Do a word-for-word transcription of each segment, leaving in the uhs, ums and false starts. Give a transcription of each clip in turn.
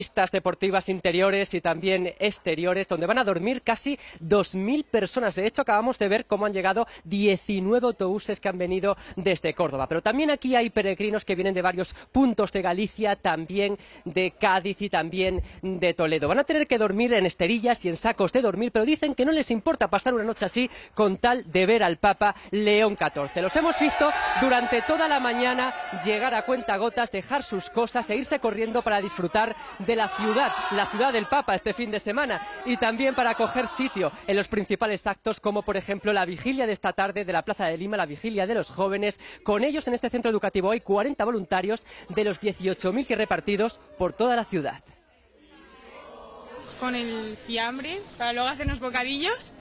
Pistas deportivas interiores y también exteriores, donde van a dormir casi dos mil personas. De hecho, acabamos de ver cómo han llegado diecinueve autobuses que han venido desde Córdoba. Pero también aquí hay peregrinos que vienen de varios puntos de Galicia, también de Cádiz y también de Toledo. Van a tener que dormir en esterillas y en sacos de dormir, pero dicen que no les importa pasar una noche así con tal de ver al Papa León catorce. Los hemos visto durante toda la mañana llegar a cuentagotas, dejar sus cosas e irse corriendo para disfrutar de de la ciudad, la ciudad del Papa este fin de semana, y también para coger sitio en los principales actos, como por ejemplo la vigilia de esta tarde de la Plaza de Lima, la vigilia de los jóvenes. Con ellos en este centro educativo hay cuarenta voluntarios de los dieciocho mil que repartidos por toda la ciudad. Con el fiambre, para luego hacer unos bocadillos,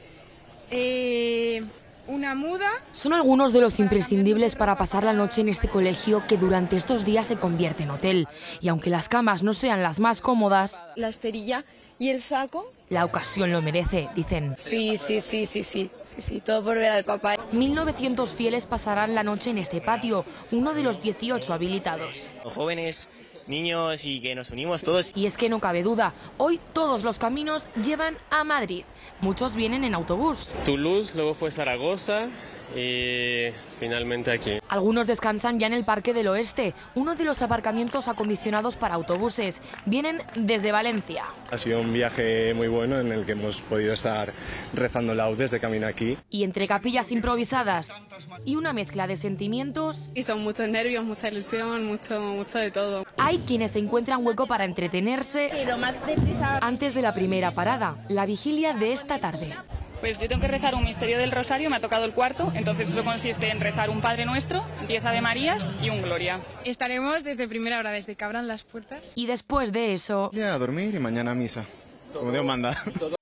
eh, una muda. Son algunos de los imprescindibles para pasar la noche en este colegio que durante estos días se convierte en hotel. Y aunque las camas no sean las más cómodas, la esterilla y el saco, la ocasión lo merece, dicen. Sí, sí, sí, sí, sí, sí, sí, todo por ver al Papa. mil novecientos fieles pasarán la noche en este patio, uno de los dieciocho habilitados. Los jóvenes, niños y que nos unimos todos. Y es que no cabe duda, hoy todos los caminos llevan a Madrid. Muchos vienen en autobús. Toulouse, luego fue Zaragoza y finalmente aquí. Algunos descansan ya en el Parque del Oeste, uno de los aparcamientos acondicionados para autobuses. Vienen desde Valencia. Ha sido un viaje muy bueno en el que hemos podido estar rezando laudes de camino aquí. Y entre capillas improvisadas y una mezcla de sentimientos... Y son muchos nervios, mucha ilusión, mucho, mucho de todo. Hay quienes encuentran hueco para entretenerse antes de la primera parada, la vigilia de esta tarde. Pues yo tengo que rezar un misterio del Rosario, me ha tocado el cuarto, entonces eso consiste en rezar un Padre Nuestro, diez Ave Marías y un Gloria. Estaremos desde primera hora, desde que abran las puertas. Y después de eso... Ya a dormir y mañana a misa, como Dios manda.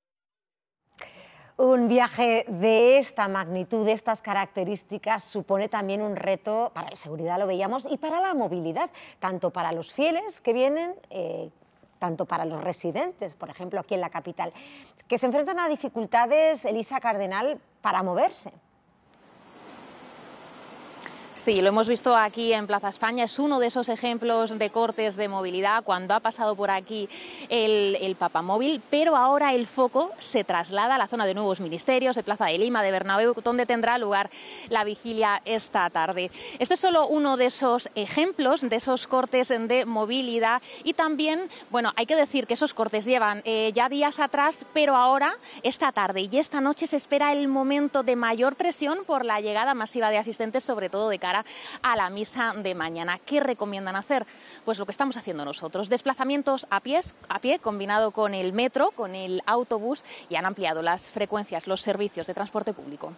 Un viaje de esta magnitud, de estas características, supone también un reto para la seguridad, lo veíamos, y para la movilidad, tanto para los fieles que vienen... Eh, tanto para los residentes, por ejemplo, aquí en la capital, que se enfrentan a dificultades, Elisa Cardenal, para moverse. Sí, lo hemos visto aquí en Plaza España, es uno de esos ejemplos de cortes de movilidad cuando ha pasado por aquí el, el Papamóvil, pero ahora el foco se traslada a la zona de nuevos ministerios, de Plaza de Lima, de Bernabéu, donde tendrá lugar la vigilia esta tarde. Este es solo uno de esos ejemplos, de esos cortes de movilidad, y también, bueno, hay que decir que esos cortes llevan eh, ya días atrás, pero ahora, esta tarde y esta noche se espera el momento de mayor presión por la llegada masiva de asistentes, sobre todo de cara a la misa de mañana. ¿Qué recomiendan hacer? Pues lo que estamos haciendo nosotros, desplazamientos a pies, a pie, combinado con el metro, con el autobús, y han ampliado las frecuencias, los servicios de transporte público.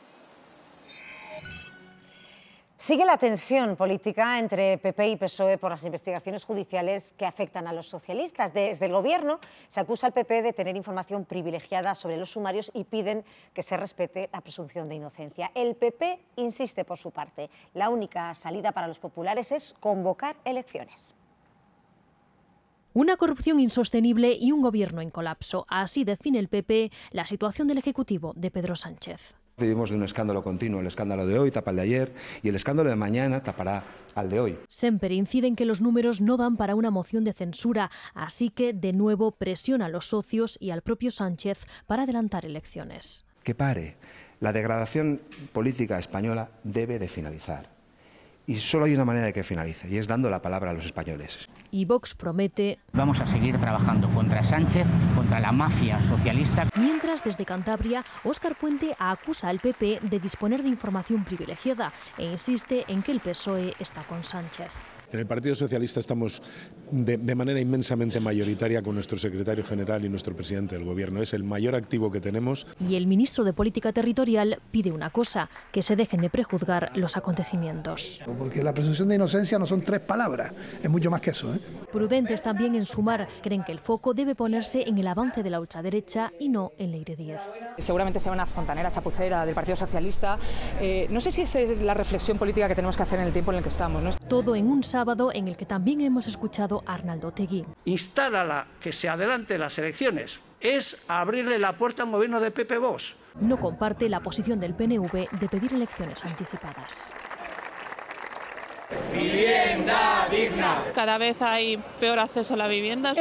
Sigue la tensión política entre P P y P S O E por las investigaciones judiciales que afectan a los socialistas. Desde el Gobierno se acusa al P P de tener información privilegiada sobre los sumarios y piden que se respete la presunción de inocencia. El P P insiste por su parte. La única salida para los populares es convocar elecciones. Una corrupción insostenible y un gobierno en colapso. Así define el P P la situación del Ejecutivo de Pedro Sánchez. Vivimos de un escándalo continuo. El escándalo de hoy tapa el de ayer y el escándalo de mañana tapará al de hoy. Semper incide en que los números no dan para una moción de censura, así que de nuevo presiona a los socios y al propio Sánchez para adelantar elecciones. Que pare. La degradación política española debe de finalizar. Y solo hay una manera de que finalice, y es dando la palabra a los españoles. Y Vox promete... Vamos a seguir trabajando contra Sánchez, contra la mafia socialista. Mientras, desde Cantabria, Óscar Puente acusa al P P de disponer de información privilegiada e insiste en que el P S O E está con Sánchez. En el Partido Socialista estamos de, de manera inmensamente mayoritaria con nuestro secretario general y nuestro presidente del Gobierno. Es el mayor activo que tenemos. Y el ministro de Política Territorial pide una cosa, que se dejen de prejuzgar los acontecimientos. Porque la presunción de inocencia no son tres palabras, es mucho más que eso, ¿eh? Prudentes también en Sumar, creen que el foco debe ponerse en el avance de la ultraderecha y no en Leire Díez. Seguramente sea una fontanera chapucera del Partido Socialista. Eh, no sé si esa es la reflexión política que tenemos que hacer en el tiempo en el que estamos, ¿no? Todo en un sábado en el que también hemos escuchado a Arnaldo Otegi. Instar a la que se adelante las elecciones es abrirle la puerta a un gobierno de P P Vox. No comparte la posición del P N V de pedir elecciones anticipadas. Vivienda digna. Cada vez hay peor acceso a la vivienda.